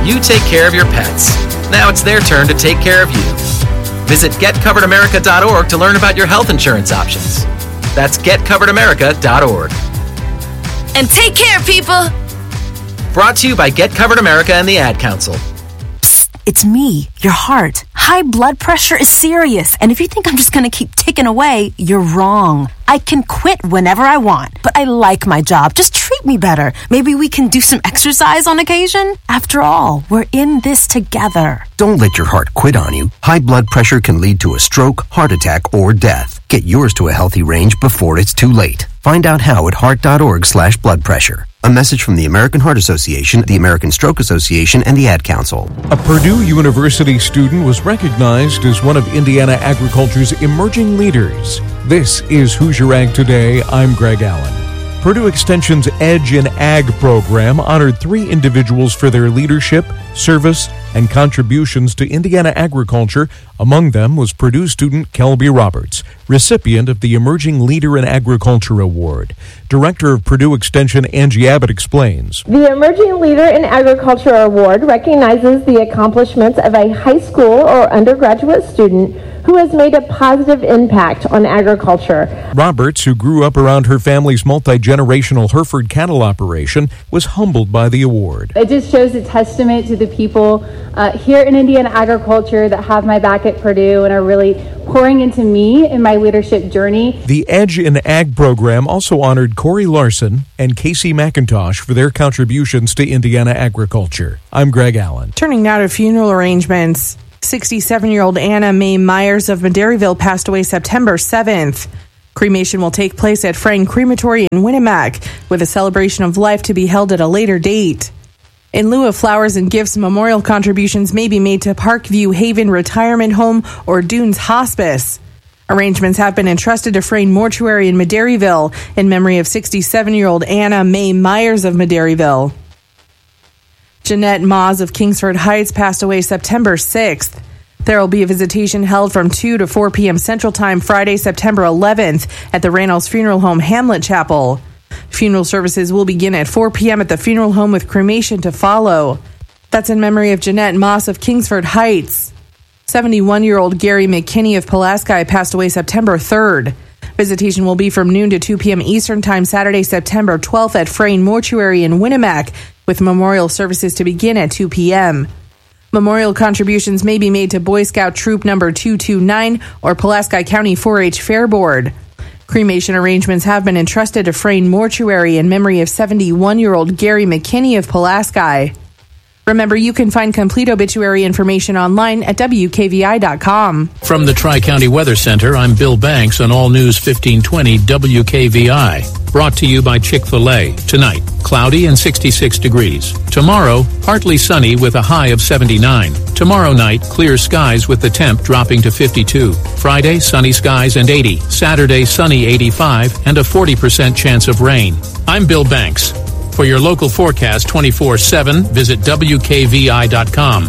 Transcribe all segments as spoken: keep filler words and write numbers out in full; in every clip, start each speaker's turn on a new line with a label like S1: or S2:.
S1: You take care of your pets. Now it's their turn to take care of you. Visit get covered america dot org to learn about your health insurance options. That's get covered america dot org.
S2: And take care, people!
S1: Brought to you by Get Covered America and the Ad Council.
S3: Psst, it's me, your heart. High blood pressure is serious, and if you think I'm just going to keep ticking away, you're wrong. I can quit whenever I want, but I like my job. Just treat me better. Maybe we can do some exercise on occasion? After all, we're in this together.
S4: Don't let your heart quit on you. High blood pressure can lead to a stroke, heart attack, or death. Get yours to a healthy range before it's too late. Find out how at heart.org slash blood pressure. A message from the American Heart Association, the American Stroke Association, and the Ad Council.
S5: A Purdue University student was recognized as one of Indiana agriculture's emerging leaders. This is Hoosier Ag Today. I'm Greg Allen. Purdue Extension's Edge in Ag program honored three individuals for their leadership, service, and contributions to Indiana agriculture. Among them was Purdue student Kelby Roberts, recipient of the Emerging Leader in Agriculture Award. Director of Purdue Extension Angie Abbott explains.
S6: The Emerging Leader in Agriculture Award recognizes the accomplishments of a high school or undergraduate student who has made a positive impact on agriculture.
S5: Roberts, who grew up around her family's multi-generational Hereford cattle operation, was humbled by the award.
S7: It just shows a testament to the people uh, here in Indiana agriculture that have my back at Purdue and are really pouring into me in my leadership journey.
S5: The Edge in Ag program also honored Corey Larson and Casey McIntosh for their contributions to Indiana agriculture. I'm Greg Allen.
S8: Turning now to funeral arrangements. sixty-seven-year-old Anna Mae Myers of Madairyville passed away September seventh. Cremation will take place at Frayne Crematory in Winnemac, with a celebration of life to be held at a later date. In lieu of flowers and gifts, memorial contributions may be made to Parkview Haven Retirement Home or Dunes Hospice. Arrangements have been entrusted to Frayne Mortuary in Madairyville in memory of sixty-seven-year-old Anna Mae Myers of Madairyville. Jeanette Maas of Kingsford Heights passed away September sixth. There will be a visitation held from two to four p.m. Central Time Friday, September eleventh at the Reynolds Funeral Home Hamlet Chapel. Funeral services will begin at four p.m. at the funeral home with cremation to follow. That's in memory of Jeanette Maas of Kingsford Heights. seventy-one-year-old Gary McKinney of Pulaski passed away September third. Visitation will be from noon to two p.m. Eastern Time Saturday, September twelfth at Frayne Mortuary in Winnemac, with memorial services to begin at two p.m. Memorial contributions may be made to Boy Scout Troop Number two two nine or Pulaski County four H Fair Board. Cremation arrangements have been entrusted to Frayne Mortuary in memory of seventy-one-year-old Gary McKinney of Pulaski. Remember, you can find complete obituary information online at W K V I dot com.
S9: From the Tri-County Weather Center, I'm Bill Banks on All News fifteen twenty W K V I. Brought to you by Chick-fil-A. Tonight, cloudy and sixty-six degrees. Tomorrow, partly sunny with a high of seventy-nine. Tomorrow night, clear skies with the temp dropping to fifty-two. Friday, sunny skies and eighty. Saturday, sunny eighty-five and a forty percent chance of rain. I'm Bill Banks. For your local forecast twenty-four seven, visit W K V I dot com.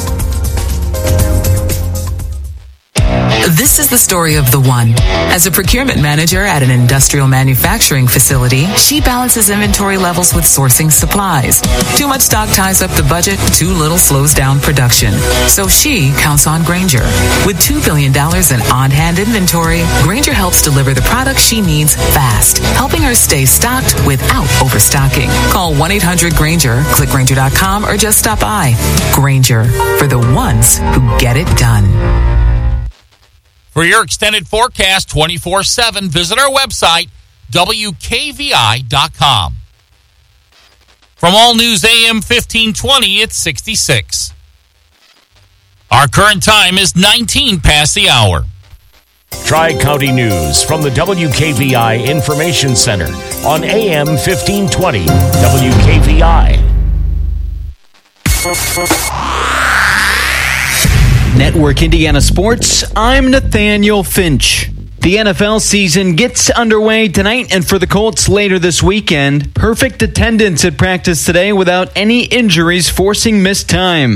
S2: This is the story of the one. As a procurement manager at an industrial manufacturing facility, she balances inventory levels with sourcing supplies. Too much stock ties up the budget, too little slows down production. So she counts on Grainger. With two billion dollars in on-hand inventory, Grainger helps deliver the products she needs fast, helping her stay stocked without overstocking. Call one eight hundred Grainger, click Grainger dot com, or just stop by. Grainger, for the ones who get it done.
S10: For your extended forecast twenty-four seven, visit our website, W K V I dot com. From All News A M fifteen twenty, it's sixty-six. Our current time is nineteen past the hour.
S11: Tri-County News from the W K V I Information Center on A M fifteen twenty W K V I.
S12: Network Indiana Sports, I'm Nathaniel Finch. The N F L season gets underway tonight, and for the Colts later this weekend, perfect attendance at practice today without any injuries forcing missed time.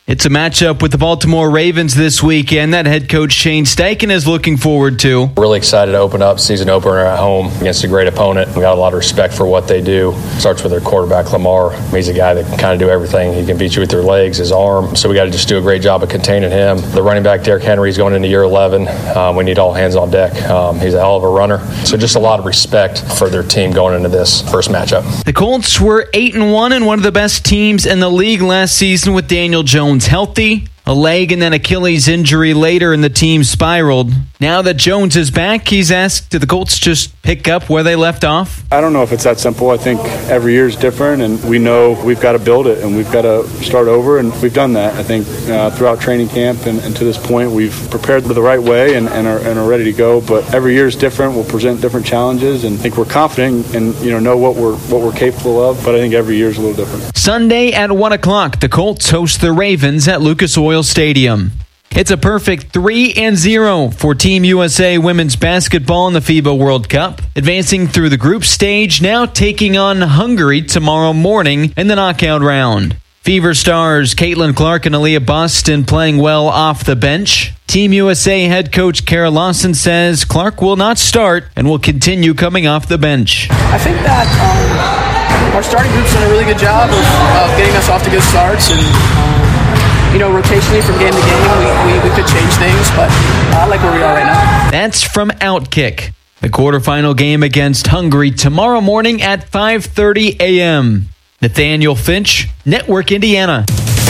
S12: It's a matchup with the Baltimore Ravens this weekend that head coach Shane Steichen is looking forward to.
S13: Really excited to open up season opener at home against a great opponent. We got a lot of respect for what they do. Starts with their quarterback, Lamar. He's a guy that can kind of do everything. He can beat you with your legs, his arm. So we got to just do a great job of containing him. The running back, Derrick Henry, is going into year eleven. Um, we need all hands on deck. Um, he's a hell of a runner. So just a lot of respect for their team going into this first matchup.
S12: The Colts were eight and one and one of the best teams in the league last season with Daniel Jones healthy. A leg and then Achilles injury later, and the team spiraled. Now that Jones is back, he's asked, did the Colts just pick up where they left off?
S14: I don't know if it's that simple. I think every year is different, and we know we've got to build it, and we've got to start over, and we've done that. I think uh, throughout training camp and, and to this point, we've prepared the right way and, and, are, and are ready to go. But every year is different. We'll present different challenges, and I think we're confident and you know know what we're what we're capable of. But I think every year is a little different.
S12: Sunday at one o'clock, the Colts host the Ravens at Lucas Oil Stadium. It's a perfect three and zero for Team U S A women's basketball in the FIBA World Cup, advancing through the group stage, now taking on Hungary tomorrow morning in the knockout round. Fever stars Caitlin Clark and Aaliyah Boston playing well off the bench. Team U S A head coach Kara Lawson says Clark will not start and will continue coming off the bench.
S15: I think that um, our starting group's done a really good job of uh, getting us off to good starts, and um, you know, rotationally from game to game, we, we, we could change things, but I like where we are right now.
S12: That's from Outkick. The quarterfinal game against Hungary tomorrow morning at five thirty a.m. Nathaniel Finch, Network Indiana.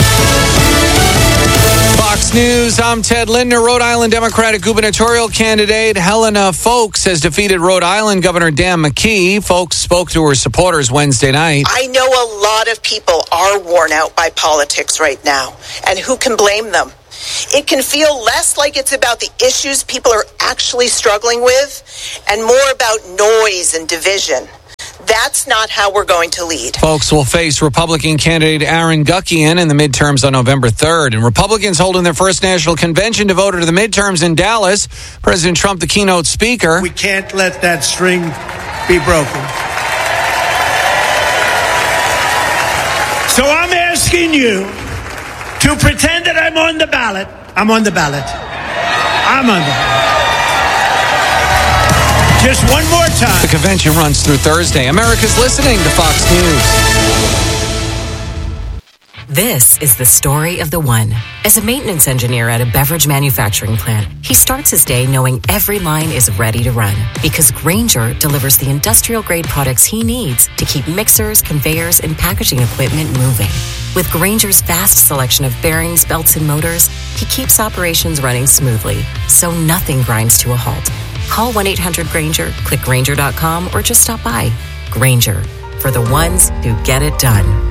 S16: Fox News, I'm Ted Lindner. Rhode Island Democratic gubernatorial candidate Helena Foulkes has defeated Rhode Island Governor Dan McKee. Foulkes spoke to her supporters Wednesday night.
S17: I know a lot of people are worn out by politics right now, and who can blame them? It can feel less like it's about the issues people are actually struggling with and more about noise and division. That's not how we're going to lead.
S16: Foulkes will face Republican candidate Aaron Guckian in the midterms on November third. And Republicans holding their first national convention devoted to the midterms in Dallas. President Trump, the keynote speaker.
S18: We can't let that string be broken. So I'm asking you to pretend that I'm on the ballot. I'm on the ballot. I'm on the ballot. Just one more time.
S16: The convention runs through Thursday. America's listening to Fox News.
S19: This is the story of the one. As a maintenance engineer at a beverage manufacturing plant, he starts his day knowing every line is ready to run because Grainger delivers the industrial-grade products he needs to keep mixers, conveyors, and packaging equipment moving. With Grainger's vast selection of bearings, belts, and motors, he keeps operations running smoothly, so nothing grinds to a halt. Call one eight hundred Grainger, click Grainger dot com, or just stop by. Grainger, for the ones who get it done.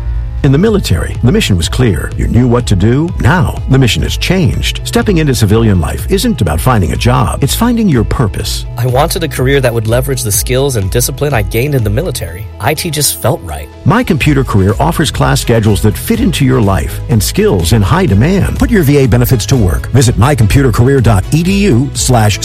S20: In the military, the mission was clear. You knew what to do. Now, the mission has changed. Stepping into civilian life isn't about finding a job. It's finding your purpose.
S21: I wanted a career that would leverage the skills and discipline I gained in the military. I T just felt right.
S20: My Computer Career offers class schedules that fit into your life and skills in high demand. Put your V A benefits to work. Visit mycomputercareer.edu slash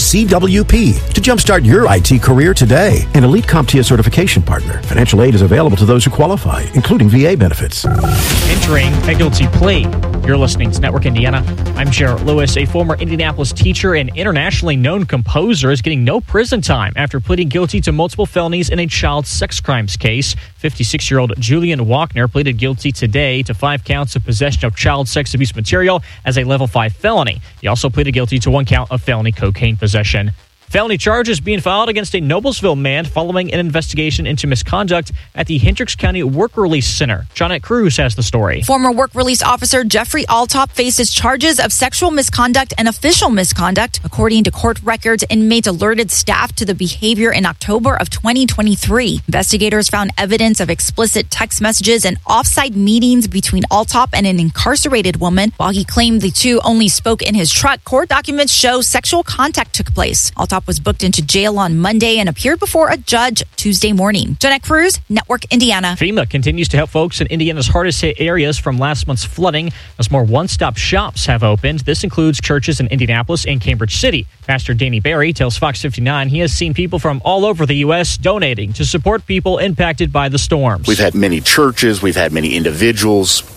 S20: CWP to jumpstart your I T career today. An Elite CompTIA certification partner. Financial aid is available to those who qualify, including V A benefits.
S22: Entering a guilty plea. You're listening to Network Indiana. I'm Jarrett Lewis. A former Indianapolis teacher and internationally known composer is getting no prison time after pleading guilty to multiple felonies in a child sex crimes case. fifty-six-year-old Julian Walkner pleaded guilty today to five counts of possession of child sex abuse material as a level five felony. He also pleaded guilty to one count of felony cocaine possession. Felony charges being filed against a Noblesville man following an investigation into misconduct at the Hendricks County Work Release Center. Johnette Cruz has the story.
S23: Former Work Release Officer Jeffrey Altop faces charges of sexual misconduct and official misconduct. According to court records, inmates alerted staff to the behavior in October of twenty twenty-three. Investigators found evidence of explicit text messages and off-site meetings between Altop and an incarcerated woman. While he claimed the two only spoke in his truck, court documents show sexual contact took place. Altop was booked into jail on Monday and appeared before a judge Tuesday morning. Jeanette Cruz, Network Indiana.
S22: FEMA continues to help folks in Indiana's hardest hit areas from last month's flooding as more one-stop shops have opened. This includes churches in Indianapolis and Cambridge City. Pastor Danny Berry tells Fox fifty-nine he has seen people from all over the U S donating to support people impacted by the storms.
S24: We've had many churches, we've had many individuals,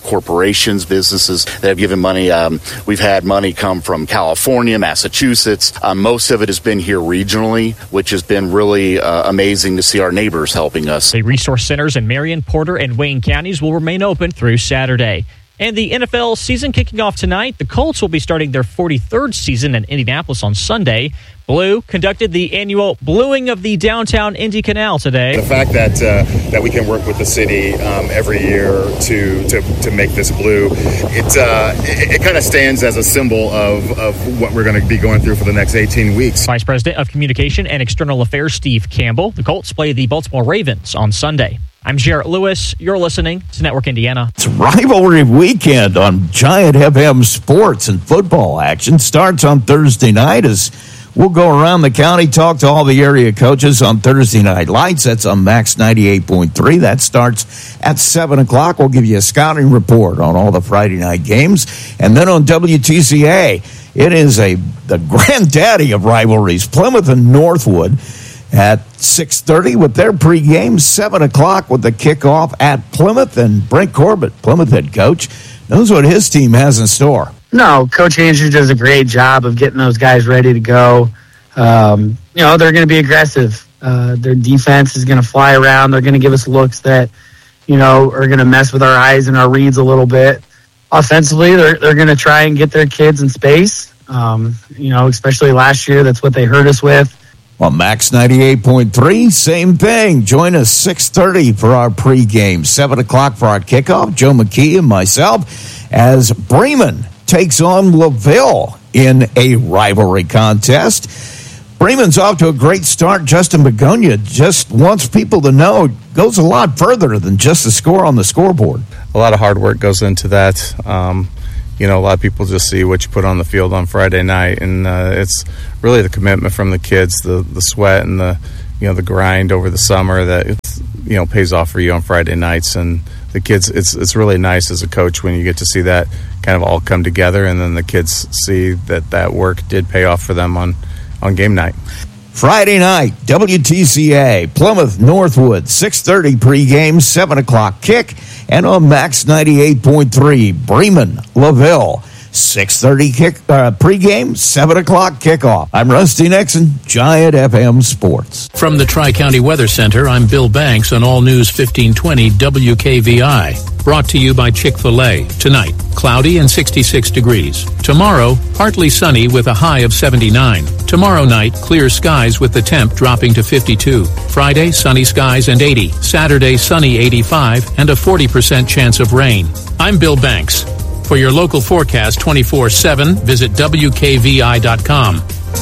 S1: corporations, businesses that have given money. Um, we've had money come from California, Massachusetts. Um, most of it has been here regionally, which has been really uh, amazing to see our neighbors helping us.
S22: The resource centers in Marion, Porter, and Wayne counties will remain open through Saturday. And the N F L season kicking off tonight. The Colts will be starting their forty-third season in Indianapolis on Sunday. Blue conducted the annual bluing of the downtown Indy Canal today.
S3: The fact that uh, that we can work with the city um, every year to, to to make this blue, it uh, it, it kind of stands as a symbol of, of what we're going to be going through for the next eighteen weeks.
S22: Vice President of Communication and External Affairs Steve Campbell. The Colts play the Baltimore Ravens on Sunday. I'm Jarrett Lewis. You're listening to Network Indiana.
S4: It's rivalry weekend on Giant F M Sports, and football action starts on Thursday night as we'll go around the county, talk to all the area coaches on Thursday Night Lights. That's on Max ninety-eight point three. That starts at seven o'clock. We'll give you a scouting report on all the Friday night games. And then on W T C A, it is a the granddaddy of rivalries, Plymouth and Northwood, at six thirty with their pregame, seven o'clock with the kickoff at Plymouth. And Brent Corbett, Plymouth head coach, knows what his team has in store.
S24: No, Coach Andrews does a great job of getting those guys ready to go. Um, you know, they're going to be aggressive. Uh, their defense is going to fly around. They're going to give us looks that, you know, are going to mess with our eyes and our reads a little bit. Offensively, they're, they're going to try and get their kids in space. Um, you know, especially last year, that's what they hurt us with.
S4: On Max ninety-eight point three, same thing. Join us six thirty for our pregame, seven o'clock for our kickoff. Joe McKee and myself as Bremen takes on LaVille in a rivalry contest. Bremen's off to a great start. Justin Begonia just wants people to know it goes a lot further than just the score on the scoreboard.
S25: A lot of hard work goes into that. Um, you know, a lot of people just see what you put on the field on Friday night, and uh, it's really the commitment from the kids, the the sweat and the, you know, the grind over the summer that it's, you know, pays off for you on Friday nights. And the kids, it's it's really nice as a coach when you get to see that kind of all come together, and then the kids see that that work did pay off for them on, on game night.
S4: Friday night, W T C A, Plymouth Northwood, six thirty pregame, seven o'clock kick. And on Max ninety-eight point three, Bremen, LaVille, six thirty kick uh, pregame, seven o'clock kickoff. I'm Rusty Nixon, Giant F M Sports.
S9: From the Tri-County Weather Center, I'm Bill Banks on All News fifteen twenty W K V I. Brought to you by Chick-fil-A. Tonight, cloudy and sixty-six degrees. Tomorrow, partly sunny with a high of seventy-nine. Tomorrow night, clear skies with the temp dropping to fifty-two. Friday, sunny skies and eighty. Saturday, sunny eighty-five and a forty percent chance of rain. I'm Bill Banks. For your local forecast twenty-four seven, visit W K V I dot com.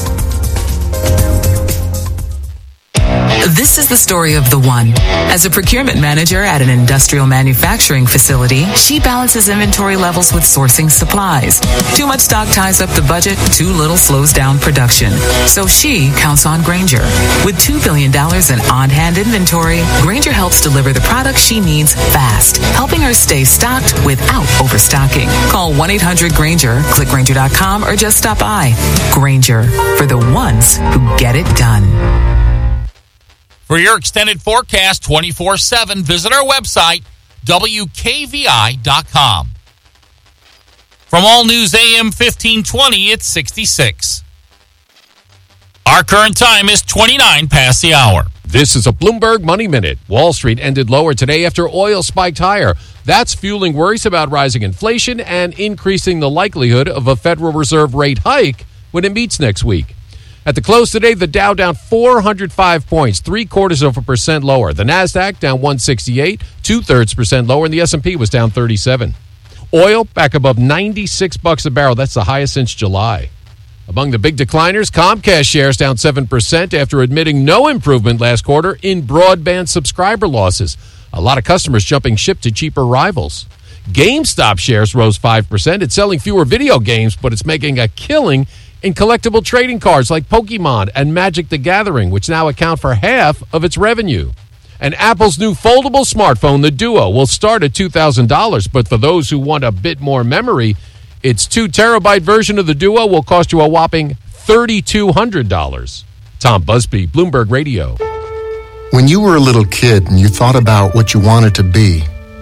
S2: This is the story of the one. As a procurement manager at an industrial manufacturing facility, she balances inventory levels with sourcing supplies. Too much stock ties up the budget, too little slows down production. So she counts on Grainger. With two billion dollars in on-hand inventory, Grainger helps deliver the products she needs fast, helping her stay stocked without overstocking. Call one eight hundred Grainger, click Grainger dot com, or just stop by. Grainger, for the ones who get it done.
S10: For your extended forecast twenty-four seven, visit our website, W K V I dot com. From All News A M fifteen twenty, it's sixty-six. Our current time is twenty-nine past the hour.
S26: This is a Bloomberg Money Minute. Wall Street ended lower today after oil spiked higher. That's fueling worries about rising inflation and increasing the likelihood of a Federal Reserve rate hike when it meets next week. At the close today, the Dow down four hundred five points, three quarters of a percent lower. The Nasdaq down one sixty-eight, two thirds percent lower, and the S and P was down thirty-seven. Oil back above ninety-six bucks a barrel. That's the highest since July. Among the big decliners, Comcast shares down seven percent after admitting no improvement last quarter in broadband subscriber losses. A lot of customers jumping ship to cheaper rivals. GameStop shares rose five percent. It's selling fewer video games, but it's making a killing in collectible trading cards like Pokemon and Magic the Gathering, which now account for half of its revenue. And Apple's new foldable smartphone, the Duo, will start at two thousand dollars, but for those who want a bit more memory, its two terabyte version of the Duo will cost you a whopping three thousand two hundred dollars. Tom Busby, Bloomberg Radio.
S27: When you were a little kid and you thought about what you wanted to be,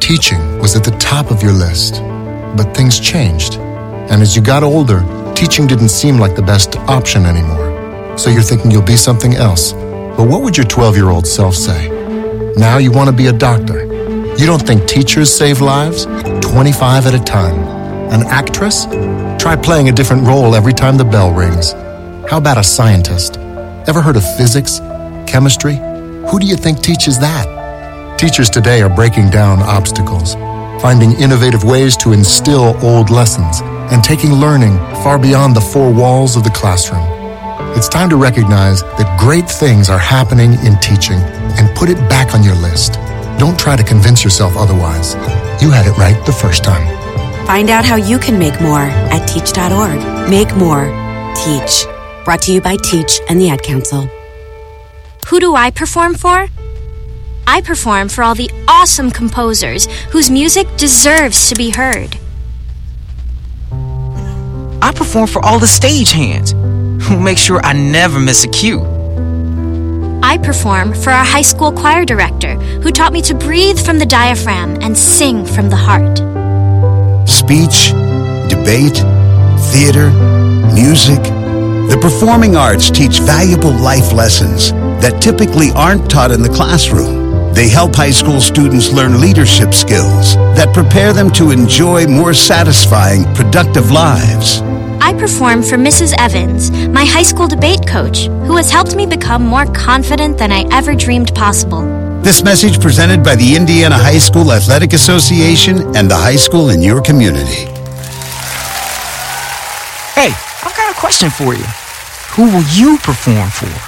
S5: teaching was at the top of your list. But things changed. And as you got older, teaching didn't seem like the best option anymore. So you're thinking you'll be something else. But what would your twelve-year-old self say? Now you want to be a doctor. You don't think teachers save lives? twenty-five at a time. An actress? Try playing a different role every time the bell rings. How about a scientist? Ever heard of physics? Chemistry? Who do you think teaches that? Teachers today are breaking down obstacles, finding innovative ways to instill old lessons, and taking learning far beyond the four walls of the classroom. It's time to recognize that great things are happening in teaching and put it back on your list. Don't try to convince yourself otherwise. You had it right the first time.
S6: Find out how you can make more at teach dot org. Make more. Teach. Brought to you by Teach and the Ad Council.
S7: Who do I perform for? I perform for all the awesome composers whose music deserves to be heard.
S8: I perform for all the stagehands who make sure I never miss a cue.
S7: I perform for our high school choir director who taught me to breathe from the diaphragm and sing from the heart.
S11: Speech, debate, theater, music. The performing arts teach valuable life lessons that typically aren't taught in the classroom. They help high school students learn leadership skills that prepare them to enjoy more satisfying, productive lives.
S7: I perform for Missus Evans, my high school debate coach, who has helped me become more confident than I ever dreamed possible.
S11: This message presented by the Indiana High School Athletic Association and the high school in your community.
S8: Hey, I've got a question for you. Who will you perform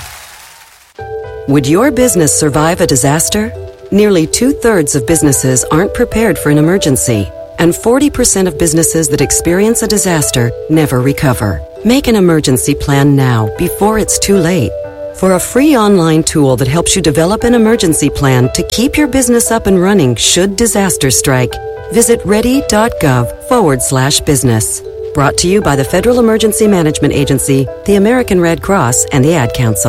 S8: for?
S6: Would your business survive a disaster? Nearly two-thirds of businesses aren't prepared for an emergency, and forty percent of businesses that experience a disaster never recover. Make an emergency plan now before it's too late. For a free online tool that helps you develop an emergency plan to keep your business up and running should disaster strike, visit ready.gov forward slash business. Brought to you by the Federal Emergency Management Agency, the American Red Cross, and the Ad Council.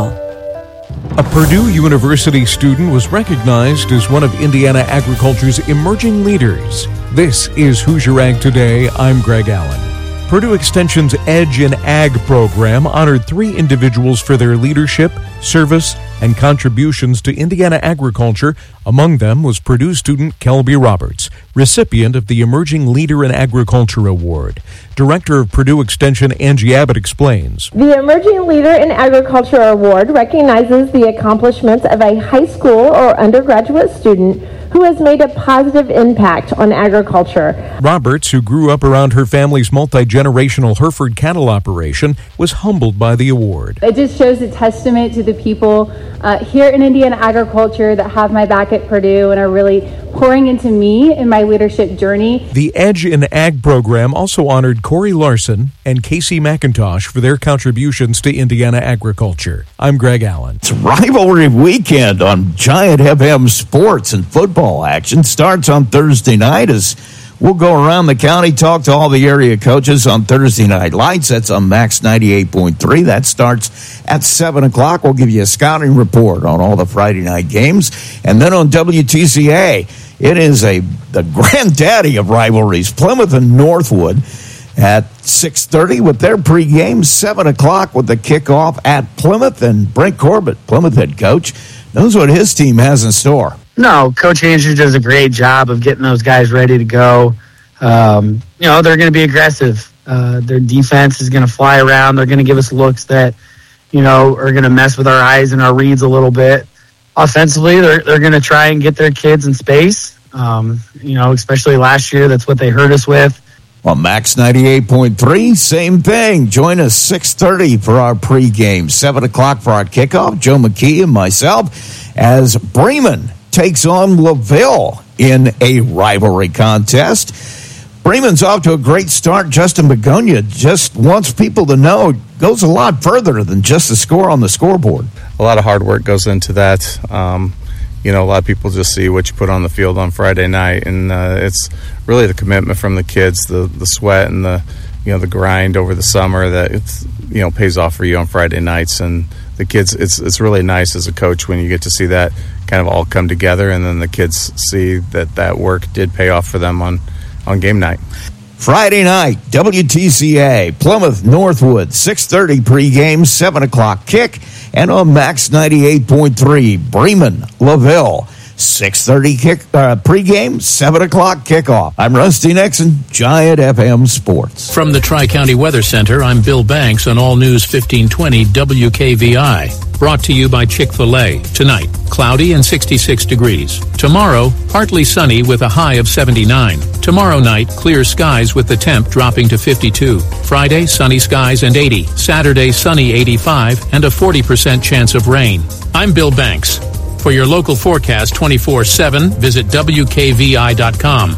S13: A Purdue University student was recognized as one of Indiana agriculture's emerging leaders. This is Hoosier Ag Today. I'm Greg Allen. Purdue Extension's Edge in Ag program honored three individuals for their leadership, service, and contributions to Indiana agriculture. Among them was Purdue student Kelby Roberts, recipient of the Emerging Leader in Agriculture Award. Director of Purdue Extension Angie Abbott explains.
S27: The Emerging Leader in Agriculture Award recognizes the accomplishments of a high school or undergraduate student who has made a positive impact on agriculture.
S13: Roberts, who grew up around her family's multi-generational Hereford cattle operation, was humbled by the award.
S28: It just shows a testament to the people uh, here in Indiana agriculture that have my back at Purdue and are really pouring into me in my leadership journey.
S13: The Edge in Ag program also honored Corey Larson and Casey McIntosh for their contributions to Indiana agriculture. I'm Greg Allen.
S4: It's rivalry weekend on Giant F M Sports, and football action starts on Thursday night as we'll go around the county, talk to all the area coaches on Thursday Night Lights. That's on Max ninety-eight point three. That starts at seven o'clock. We'll give you a scouting report on all the Friday night games. And then on W T C A, it is a the granddaddy of rivalries, Plymouth and Northwood at six thirty with their pregame, seven o'clock with the kickoff at Plymouth. And Brent Corbett, Plymouth head coach, knows what his team has in store.
S24: No, Coach Andrews does a great job of getting those guys ready to go. Um, you know, they're going to be aggressive. Uh, their defense is going to fly around. They're going to give us looks that, you know, are going to mess with our eyes and our reads a little bit. Offensively, they're they're going to try and get their kids in space. Um, you know, especially last year, that's what they hurt us with.
S4: Well, Max ninety-eight point three, same thing. Join us six thirty for our pregame, seven o'clock for our kickoff. Joe McKee and myself as Bremen takes on LaVille in a rivalry contest. Bremen's off to a great start. Justin Begonia just wants people to know it goes a lot further than just the score on the scoreboard.
S25: A lot of hard work goes into that. Um, you know, a lot of people just see what you put on the field on Friday night, and uh, it's really the commitment from the kids, the the sweat and the you know the grind over the summer that it's you know pays off for you on Friday nights. And the kids, it's it's really nice as a coach when you get to see that kind of all come together, and then the kids see that that work did pay off for them on, on game night.
S4: Friday night, W T C A, Plymouth Northwood, six thirty pregame, seven o'clock kick, and on Max ninety-eight point three, Bremen LaVille, six thirty kick uh, pregame, seven o'clock kickoff. I'm Rusty Nixon, Giant F M Sports.
S9: From the Tri-County Weather Center, I'm Bill Banks on All News fifteen twenty W K V I. Brought to you by Chick-fil-A. Tonight, cloudy and sixty-six degrees. Tomorrow, partly sunny with a high of seventy-nine. Tomorrow night, clear skies with the temp dropping to fifty-two. Friday, sunny skies and eighty. Saturday, sunny eighty-five and a forty percent chance of rain. I'm Bill Banks. For your local forecast twenty-four seven, visit W K V I dot com.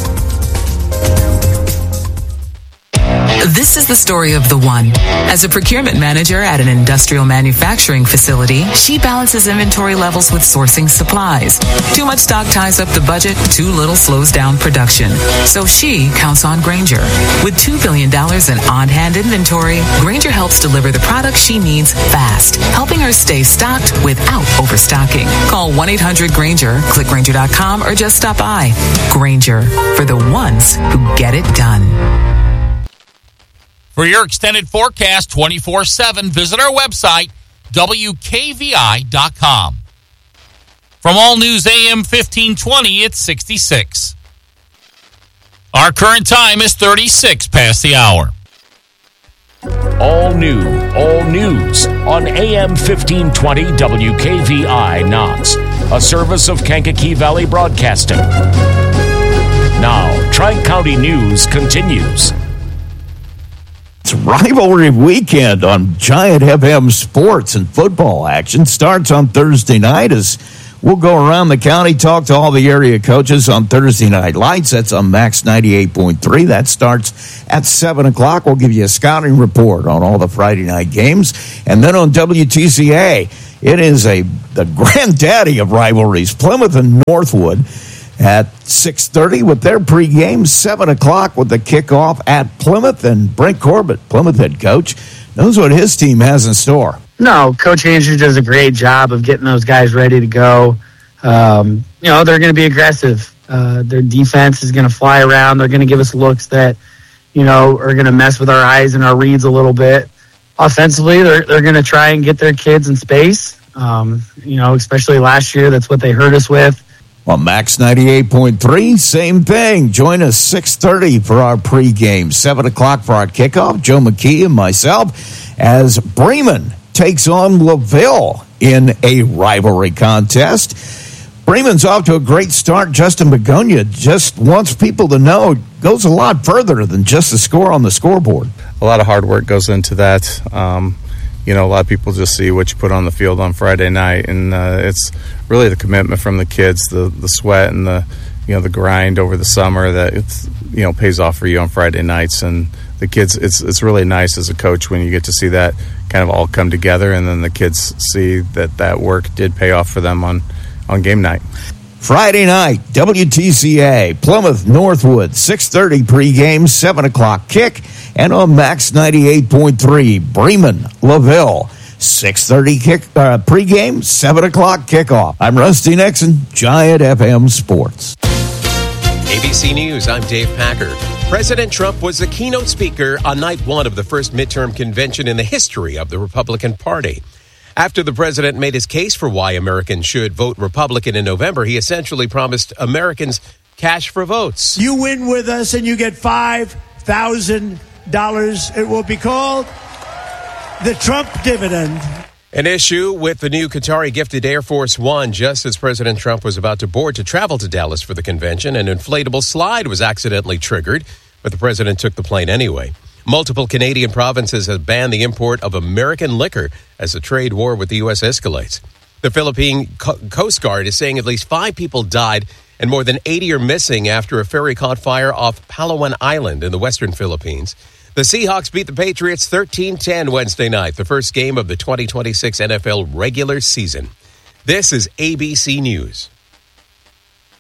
S2: This is the story of the one. As a procurement manager at an industrial manufacturing facility, she balances inventory levels with sourcing supplies. Too much stock ties up the budget, too little slows down production. So she counts on Grainger. With two billion dollars in on-hand inventory, Grainger helps deliver the products she needs fast, helping her stay stocked without overstocking. Call one eight hundred Grainger, click Grainger dot com, or just stop by. Grainger, for the ones who get it done.
S10: For your extended forecast twenty-four seven, visit our website, W K V I dot com. From All News A M fifteen twenty, it's sixty-six. Our current time is thirty-six past the hour.
S12: All new, all news on A M fifteen twenty W K V I Knox, a service of Kankakee Valley Broadcasting. Now, Tri-County News continues.
S4: It's rivalry weekend on Giant F M Sports, and football action starts on Thursday night as we'll go around the county, talk to all the area coaches on Thursday Night Lights. That's on Max ninety-eight point three. That starts at seven o'clock. We'll give you a scouting report on all the Friday night games. And then on W T C A, it is a the granddaddy of rivalries, Plymouth and Northwood, at six thirty with their pregame, seven o'clock with the kickoff at Plymouth. And Brent Corbett, Plymouth head coach, knows what his team has in store.
S24: No, Coach Andrews does a great job of getting those guys ready to go. Um, you know, they're going to be aggressive. Uh, their defense is going to fly around. They're going to give us looks that, you know, are going to mess with our eyes and our reads a little bit. Offensively, they're, they're going to try and get their kids in space. Um, you know, especially last year, that's what they hurt us with.
S4: On Max ninety-eight point three, same thing. Join us six thirty for our pregame, seven o'clock for our kickoff. Joe McKee and myself as Bremen takes on LaVille in a rivalry contest. Bremen's off to a great start. Justin Begonia just wants people to know it goes a lot further than just the score on the scoreboard.
S25: A lot of hard work goes into that. Um, you know, a lot of people just see what you put on the field on Friday night, and uh, it's really the commitment from the kids, the the sweat and the, you know, the grind over the summer that it's, you know, pays off for you on Friday nights. And the kids, it's it's really nice as a coach when you get to see that kind of all come together, and then the kids see that that work did pay off for them on, on game night.
S4: Friday night, W T C A, Plymouth Northwood, six thirty pregame, seven o'clock kick, and on Max ninety-eight point three, Bremen LaVille, six thirty kick uh, pregame, seven o'clock kickoff. I'm Rusty Nixon, Giant F M Sports.
S14: A B C News, I'm Dave Packer. President Trump was the keynote speaker on night one of the first midterm convention in the history of the Republican Party. After the president made his case for why Americans should vote Republican in November, he essentially promised Americans cash for votes.
S15: You win with us and you get five thousand dollars. It will be called the Trump dividend.
S14: An issue with the new Qatari-gifted Air Force One. Just as President Trump was about to board to travel to Dallas for the convention, an inflatable slide was accidentally triggered, but the president took the plane anyway. Multiple Canadian provinces have banned the import of American liquor as the trade war with the U S escalates. The Philippine Co- Coast Guard is saying at least five people died and more than eighty are missing after a ferry caught fire off Palawan Island in the western Philippines. The Seahawks beat the Patriots thirteen ten Wednesday night, the first game of the twenty twenty-six N F L regular season. This is A B C News.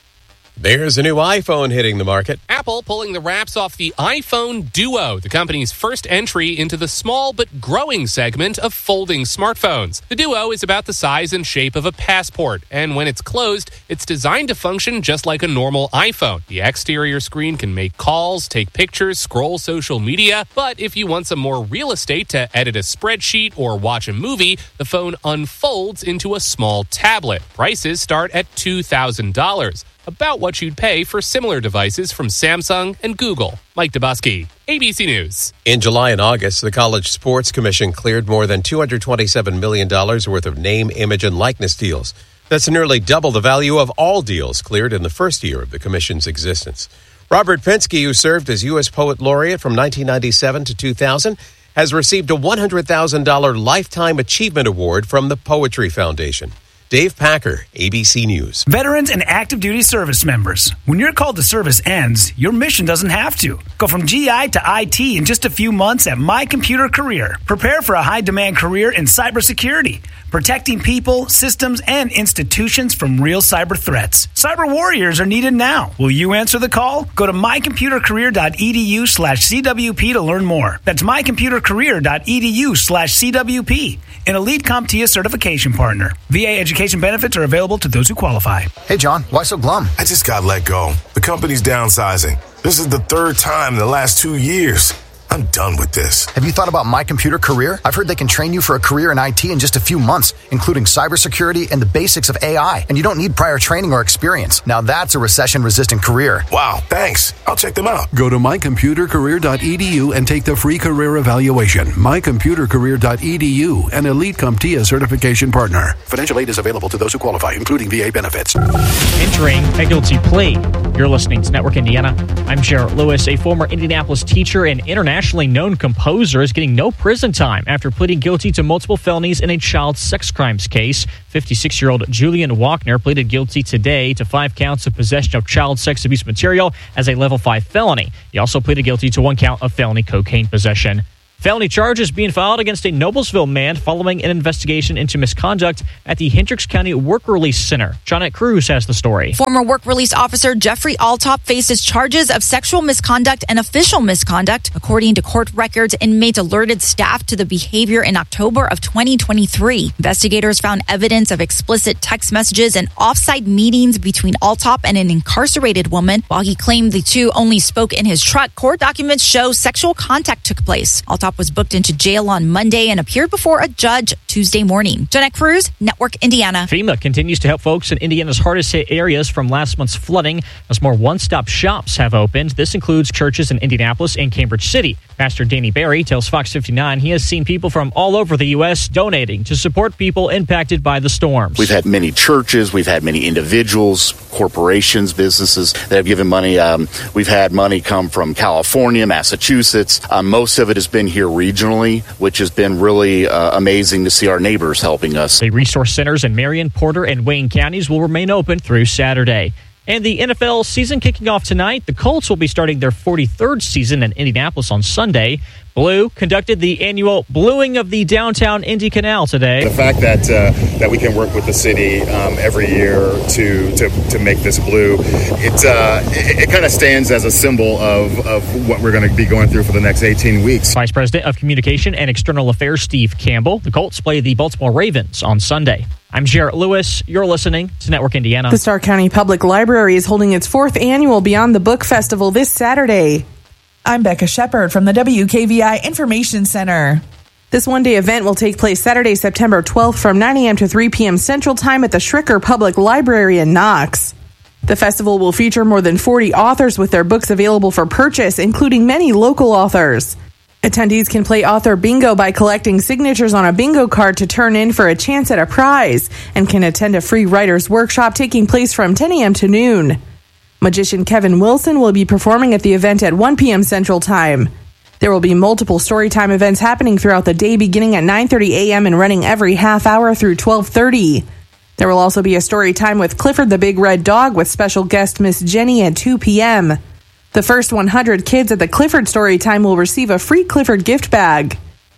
S14: There's a new iPhone hitting the market.
S1: Apple pulling the wraps off the iPhone Duo, the company's first entry into the small but growing segment of folding smartphones. The Duo is about the size and shape of a passport, and when it's closed, it's designed to function just like a normal iPhone. The exterior screen can make calls, take pictures, scroll social media, but if you want some more real estate to edit a spreadsheet or watch a movie, the phone unfolds into a small tablet. Prices start at two thousand dollars. About what you'd pay for similar devices from Samsung and Google. Mike Dubusky, A B C News.
S14: In July and August, the College Sports Commission cleared more than two hundred twenty-seven million dollars worth of name, image, and likeness deals. That's nearly double the value of all deals cleared in the first year of the commission's existence. Robert Pinsky, who served as U S Poet Laureate from nineteen ninety-seven to two thousand, has received a one hundred thousand dollars Lifetime Achievement Award from the Poetry Foundation. Dave Packer, A B C News.
S16: Veterans and active duty service members. When your call to service ends, your mission doesn't have to. Go from G I to I T in just a few months at My Computer Career. Prepare for a high-demand career in cybersecurity, protecting people, systems, and institutions from real cyber threats. Cyber warriors are needed now. Will you answer the call? Go to mycomputercareer.edu slash CWP to learn more. That's mycomputercareer.edu slash CWP. An Elite CompTIA certification partner. V A education benefits are available to those who qualify.
S17: Hey, John, why so glum?
S18: I just got let go. The company's downsizing. This is the third time in the last two years. I'm done with this.
S17: Have you thought about My Computer Career? I've heard they can train you for a career in I T in just a few months, including cybersecurity and the basics of A I. And you don't need prior training or experience. Now that's a recession-resistant career.
S18: Wow, thanks. I'll check them out.
S19: Go to my computer career dot e d u and take the free career evaluation. my computer career dot e d u, an Elite CompTIA certification partner. Financial aid is available to those who qualify, including V A benefits.
S22: Entering a guilty plea. You're listening to Network Indiana. I'm Jarrett Lewis. A former Indianapolis teacher and international known composer is getting no prison time after pleading guilty to multiple felonies in a child sex crimes case. fifty-six-year-old Julian Walkner pleaded guilty today to five counts of possession of child sex abuse material as a level five felony. He also pleaded guilty to one count of felony cocaine possession. Felony charges being filed against a Noblesville man following an investigation into misconduct at the Hendricks County Work Release Center. Johnette Cruz has the story.
S20: Former work release officer Jeffrey Altop faces charges of sexual misconduct and official misconduct. According to court records, inmates alerted staff to the behavior in October of twenty twenty-three. Investigators found evidence of explicit text messages and off-site meetings between Altop and an incarcerated woman. While he claimed the two only spoke in his truck, court documents show sexual contact took place. Altop was booked into jail on Monday and appeared before a judge Tuesday morning. Jeanette Cruz, Network Indiana.
S22: FEMA continues to help folks in Indiana's hardest hit areas from last month's flooding as more one-stop shops have opened. This includes churches in Indianapolis and Cambridge City. Pastor Danny Barry tells Fox fifty-nine he has seen people from all over the U S donating to support people impacted by the storms.
S21: We've had many churches, we've had many individuals, corporations, businesses that have given money. Um, we've had money come from California, Massachusetts. Um, most of it has been here regionally, which has been really uh, amazing to see our neighbors helping us.
S22: The resource centers in Marion, Porter, and Wayne counties will remain open through Saturday. And the N F L season kicking off tonight. The Colts will be starting their forty-third season in Indianapolis on Sunday. Blue conducted the annual bluing of the downtown Indy Canal today.
S3: The fact that uh, that we can work with the city um, every year to, to to make this blue, it uh, it, it kind of stands as a symbol of, of what we're going to be going through for the next eighteen weeks.
S22: Vice President of Communication and External Affairs Steve Campbell. The Colts play the Baltimore Ravens on Sunday. I'm Jarrett Lewis. You're listening to Network Indiana.
S23: The Stark County Public Library is holding its fourth annual Beyond the Book Festival this Saturday.
S29: I'm Becca Shepard from the W K V I Information Center.
S23: This one-day event will take place Saturday, September twelfth from nine a.m. to three p.m. Central Time at the Schricker Public Library in Knox. The festival will feature more than forty authors with their books available for purchase, including many local authors. Attendees can play author bingo by collecting signatures on a bingo card to turn in for a chance at a prize, and can attend a free writer's workshop taking place from ten a.m. to noon. Magician Kevin Wilson will be performing at the event at one p.m. Central Time. There will be multiple Storytime events happening throughout the day beginning at nine thirty a.m. and running every half hour through twelve thirty. There will also be a Storytime with Clifford the Big Red Dog with special guest Miss Jenny at two p.m. The first one hundred kids at the Clifford Storytime will receive a free Clifford gift bag. The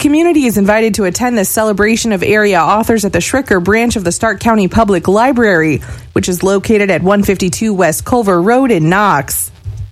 S23: community is invited to attend the celebration of area authors at the Schricker branch of the Stark County Public Library, which is located at one fifty-two West Culver Road in Knox.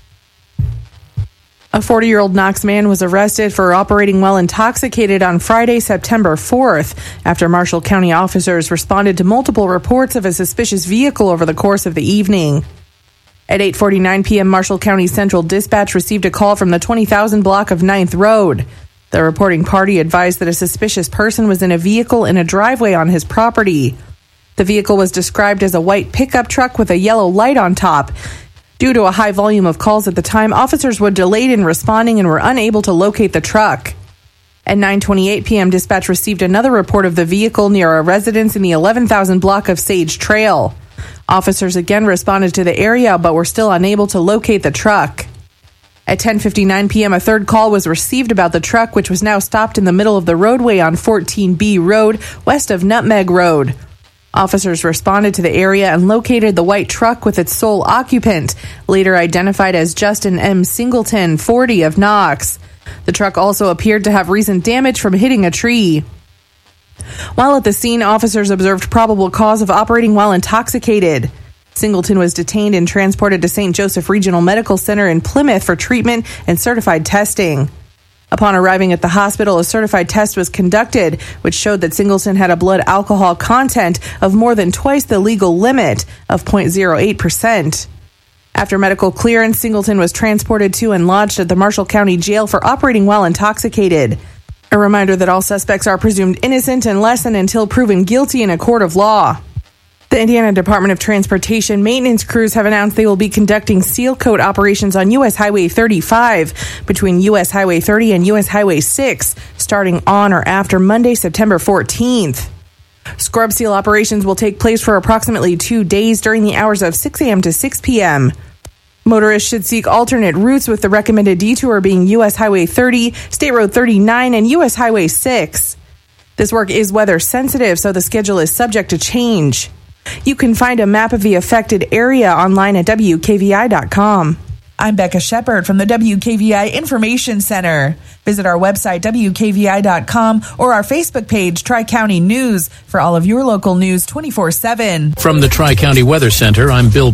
S23: A forty-year-old Knox man was arrested for operating while intoxicated on Friday, September fourth, after Marshall County officers responded to multiple reports of a suspicious vehicle over the course of the evening. At eight forty-nine p.m., Marshall County Central Dispatch received a call from the twenty thousand block of ninth Road. The reporting party advised that a suspicious person was in a vehicle in a driveway on his property. The vehicle was described as a white pickup truck with a yellow light on top. Due to a high volume of calls at the time, officers were delayed in responding and were unable to locate the truck. At nine twenty-eight p.m., dispatch received another report of the vehicle near a residence in the eleven thousand block of Sage Trail. Officers again responded to the area but were still unable to locate the truck. At ten fifty-nine p.m., a third call was received about the truck, which was now stopped in the middle of the roadway on fourteen B Road, west of Nutmeg Road. Officers responded to the area and located the white truck with its sole occupant, later identified as Justin M. Singleton, forty, of Knox. The truck also appeared to have recent damage from hitting a tree. While at the scene, officers observed probable cause of operating while intoxicated. Singleton was detained and transported to Saint Joseph Regional Medical Center in Plymouth for treatment and certified testing. Upon arriving at the hospital, a certified test was conducted, which showed that Singleton had a blood alcohol content of more than twice the legal limit of zero point zero eight percent. After medical clearance, Singleton was transported to and lodged at the Marshall County Jail for operating while intoxicated. A reminder that all suspects are presumed innocent unless and until proven guilty in a court of law. The Indiana Department of Transportation maintenance crews have announced they will be conducting seal coat operations on U S Highway thirty-five between U S Highway thirty and U S Highway six, starting on or after Monday, September fourteenth. Scrub seal operations will take place for approximately two days during the hours of six a.m. to six p.m. Motorists should seek alternate routes, with the recommended detour being U S Highway thirty, State Road thirty-nine, and U S Highway six. This work is weather sensitive, so the schedule is subject to change. You can find a map of the affected area online at W K V I dot com.
S29: I'm Becca Shepard from the W K V I Information Center. Visit our website, W K V I dot com, or our Facebook page, Tri-County News, for all of your local news twenty-four seven.
S9: From the Tri-County Weather Center, I'm Bill